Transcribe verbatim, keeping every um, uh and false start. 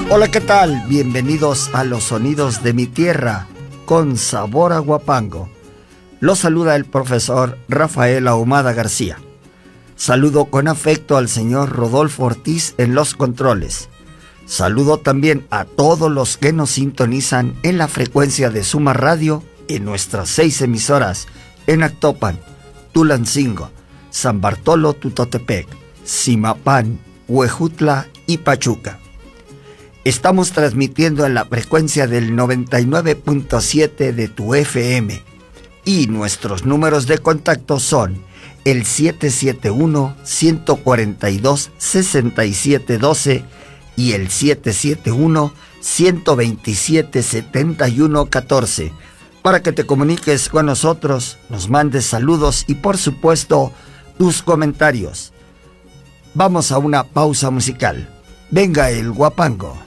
Hola, ¿qué tal? Bienvenidos a los sonidos de mi tierra con sabor a Huapango. Los saluda el profesor Rafael Ahumada García. Saludo con afecto al señor Rodolfo Ortiz en los controles. Saludo también a todos los que nos sintonizan en la frecuencia de Suma Radio en nuestras seis emisoras en Actopan, Tulancingo, San Bartolo Tutotepec, Zimapán, Huejutla y Pachuca. Estamos transmitiendo en la frecuencia del noventa y nueve punto siete de tu F M y nuestros números de contacto son el siete siete uno, uno cuatro dos, seis siete uno dos y el siete siete uno, uno dos siete, siete uno uno cuatro para que te comuniques con nosotros, nos mandes saludos y por supuesto tus comentarios. Vamos a una pausa musical. Venga el Huapango.